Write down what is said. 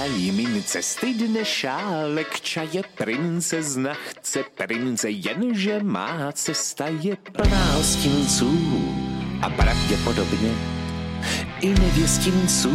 Mince stydne šálek čaje, princezna chce prince, jenže má cesta je plná hostinců a pravděpodobně i nevěstinců.